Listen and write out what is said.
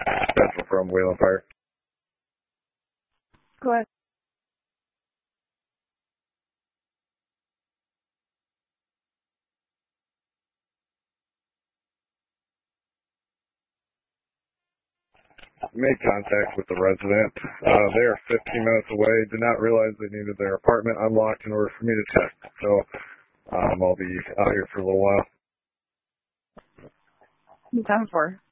Central from Wayland Fire. Go ahead. Made contact with the resident. They are 15 minutes away. Did not realize they needed their apartment unlocked in order for me to check. So I'll be out here for a little while. What time for?